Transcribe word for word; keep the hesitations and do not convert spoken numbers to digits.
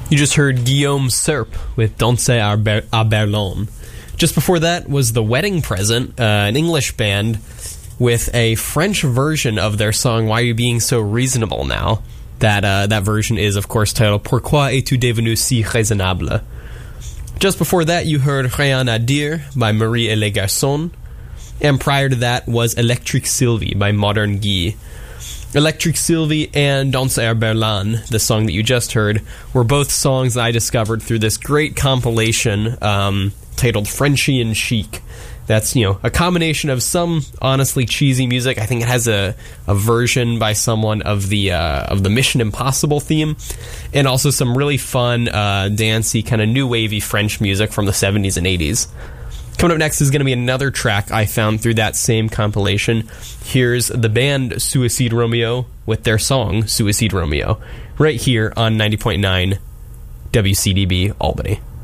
You just heard Guillaume Serp with Danser à, Ber- à Berlin. Just before that was The Wedding Present, uh, an English band with a French version of their song Why Are You Being So Reasonable Now? That uh, that version is, of course, titled Pourquoi es-tu devenu si raisonnable? Just before that, you heard Rien à dire by Marie et les Garçons. And prior to that was Electric Sylvie by Modern Guy. Electric Sylvie and Danser à Berlin, the song that you just heard, were both songs that I discovered through this great compilation um, titled Frenchy and Chic. That's, you know, a combination of some honestly cheesy music. I think it has a, a version by someone of the uh, of the Mission Impossible theme, and also some really fun, uh, dancey, kind of new wavy French music from the seventies and eighties. Coming up next is going to be another track I found through that same compilation. Here's the band Suicide Romeo with their song Suicide Romeo, right here on ninety point nine W C D B Albany.